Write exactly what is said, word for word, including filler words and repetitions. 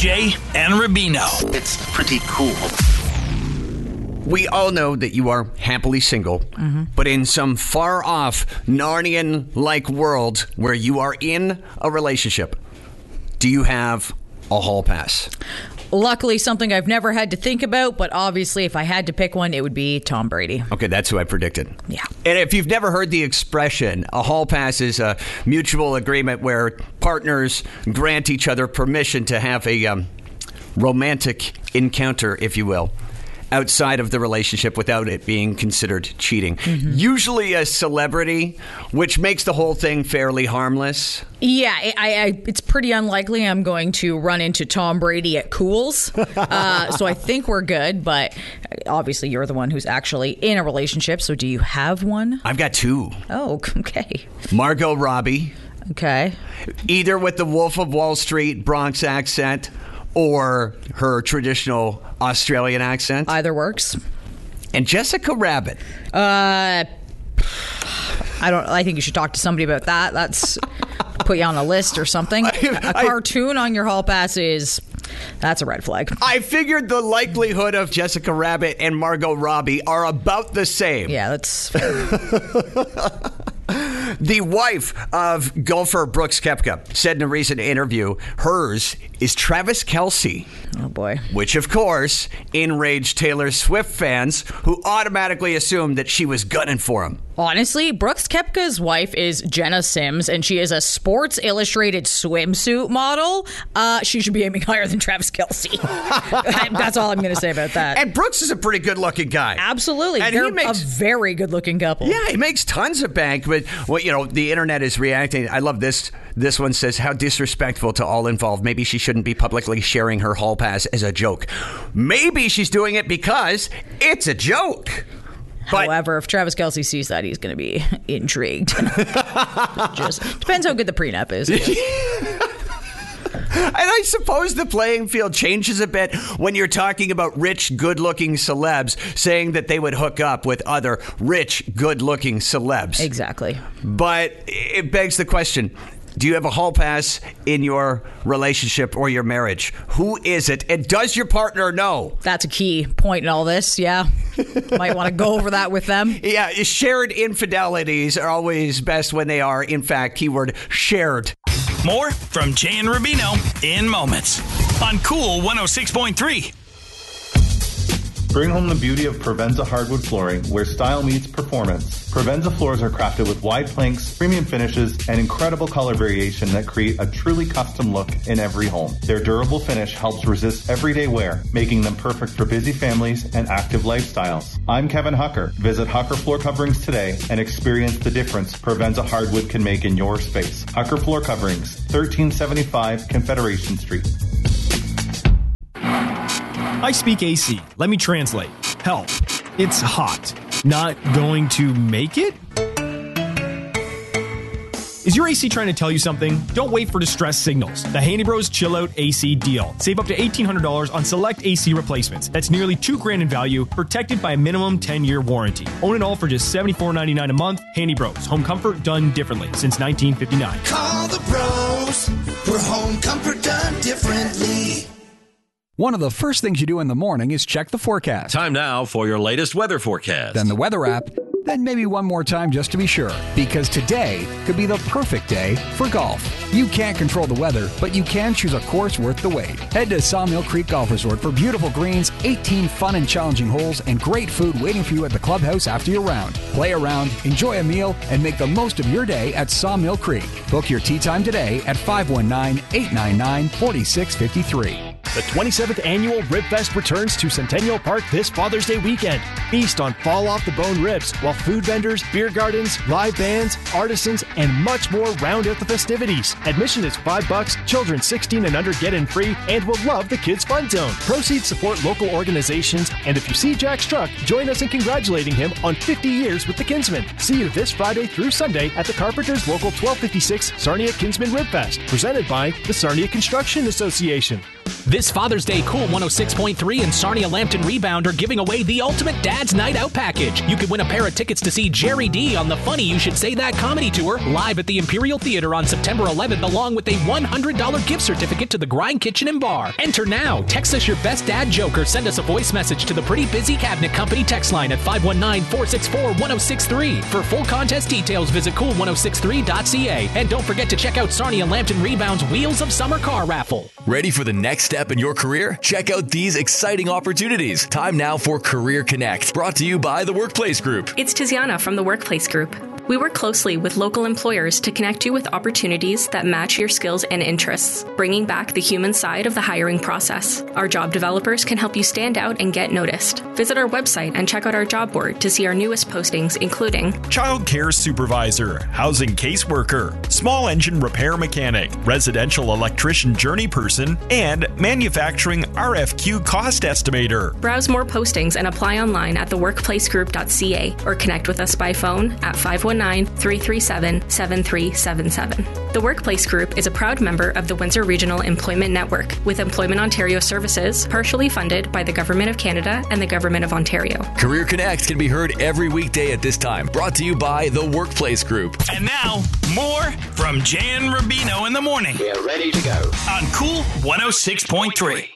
Jay and Rubino. It's pretty cool. We all know that you are happily single, mm-hmm. but in some far-off, Narnian-like world where you are in a relationship, do you have a hall pass? Luckily, something I've never had to think about, but obviously if I had to pick one, it would be Tom Brady. Okay, that's who I predicted. Yeah. And if you've never heard the expression, a hall pass is a mutual agreement where partners grant each other permission to have a um, romantic encounter, if you will, outside of the relationship without it being considered cheating. Mm-hmm. Usually a celebrity, which makes the whole thing fairly harmless. Yeah, I, I, it's pretty unlikely I'm going to run into Tom Brady at Kohl's. Uh, so I think we're good, but obviously you're the one who's actually in a relationship. So do you have one? I've got two. Oh, okay. Margot Robbie. Okay. Either with the Wolf of Wall Street Bronx accent or her traditional Australian accent. Either works. And Jessica Rabbit. Uh, I don't. I think you should talk to somebody about that. That's put you on a list or something. A I, cartoon on your hall pass is that's a red flag. I figured the likelihood of Jessica Rabbit and Margot Robbie are about the same. Yeah, that's. The wife of golfer Brooks Koepka said in a recent interview, hers is Travis Kelce. Oh, boy. Which, of course, enraged Taylor Swift fans who automatically assumed that she was gunning for him. Honestly, Brooks Koepka's wife is Jenna Sims, and she is a Sports Illustrated swimsuit model. Uh, she should be aiming higher than Travis Kelce. That's all I'm going to say about that. And Brooks is a pretty good-looking guy. Absolutely. And They're he makes, a very good-looking couple. Yeah, he makes tons of bank, but well, you know, the internet is reacting. I love this. This one says, how disrespectful to all involved. Maybe she shouldn't be publicly sharing her hall pass as a joke. Maybe she's doing it because it's a joke. But, however, if Travis Kelce sees that, he's going to be intrigued. Just depends how good the prenup is. And I suppose the playing field changes a bit when you're talking about rich, good-looking celebs saying that they would hook up with other rich, good-looking celebs. Exactly. But it begs the question, do you have a hall pass in your relationship or your marriage? Who is it? And does your partner know? That's a key point in all this, yeah. Might want to go over that with them. Yeah, shared infidelities are always best when they are, in fact, keyword shared. More from Jay and Rubino in moments on Cool one oh six point three. Bring home the beauty of Provenza hardwood flooring, where style meets performance. Provenza floors are crafted with wide planks, premium finishes, and incredible color variation that create a truly custom look in every home. Their durable finish helps resist everyday wear, making them perfect for busy families and active lifestyles. I'm Kevin Hucker. Visit Hucker Floor Coverings today and experience the difference Provenza hardwood can make in your space. Hucker Floor Coverings, thirteen seventy-five Confederation Street. I speak A C. Let me translate. Help. It's hot. Not going to make it? Is your A C trying to tell you something? Don't wait for distress signals. The Handy Bros Chill Out A C deal. Save up to eighteen hundred dollars on select A C replacements. That's nearly two grand in value, protected by a minimum ten-year warranty. Own it all for just seventy-four ninety-nine a month. Handy Bros. Home comfort done differently since nineteen fifty-nine. Call the pros for home comfort done differently. One of the first things you do in the morning is check the forecast. Time now for your latest weather forecast. Then the weather app. Then maybe one more time just to be sure. Because today could be the perfect day for golf. You can't control the weather, but you can choose a course worth the wait. Head to Sawmill Creek Golf Resort for beautiful greens, eighteen fun and challenging holes, and great food waiting for you at the clubhouse after your round. Play around, enjoy a meal, and make the most of your day at Sawmill Creek. Book your tee time today at five one nine, eight nine nine, four six five three. The twenty-seventh Annual Ribfest returns to Centennial Park this Father's Day weekend. Feast on fall-off-the-bone ribs, while food vendors, beer gardens, live bands, artisans, and much more round out the festivities. Admission is five bucks, children sixteen and under get in free, and will love the Kids Fun Zone. Proceeds support local organizations, and if you see Jack Struck, join us in congratulating him on fifty years with the Kinsmen. See you this Friday through Sunday at the Carpenters Local twelve fifty-six Sarnia Kinsman Ribfest, presented by the Sarnia Construction Association. This Father's Day, Cool one oh six point three and Sarnia Lambton Rebound are giving away the ultimate Dad's Night Out package. You can win a pair of tickets to see Jerry D on the Funny You Should Say That comedy tour live at the Imperial Theater on September eleventh, along with a one hundred dollars gift certificate to the Grind Kitchen and Bar. Enter now. Text us your best dad joke or send us a voice message to the Pretty Busy Cabinet Company text line at five one nine, four six four, one oh six three. For full contest details, visit cool ten sixty-three dot c a. And don't forget to check out Sarnia Lambton Rebound's Wheels of Summer car raffle. Ready for the next step in your career? Check out these exciting opportunities. Time now for Career Connect, brought to you by the Workplace Group. It's Tiziana from the Workplace Group. We work closely with local employers to connect you with opportunities that match your skills and interests, bringing back the human side of the hiring process. Our job developers can help you stand out and get noticed. Visit our website and check out our job board to see our newest postings, including Child Care Supervisor, Housing Caseworker, Small Engine Repair Mechanic, Residential Electrician Journey Person, and Manufacturing R F Q Cost Estimator. Browse more postings and apply online at the workplace group dot c a or connect with us by phone at five one nine, three three seven, seven three seven seven. The Workplace Group is a proud member of the Windsor Regional Employment Network, with Employment Ontario services partially funded by the Government of Canada and the Government of Ontario. Career Connect can be heard every weekday at this time, brought to you by the Workplace Group. And now, more from Jay and Rubino in the morning. We're ready to go on Cool one oh six point three.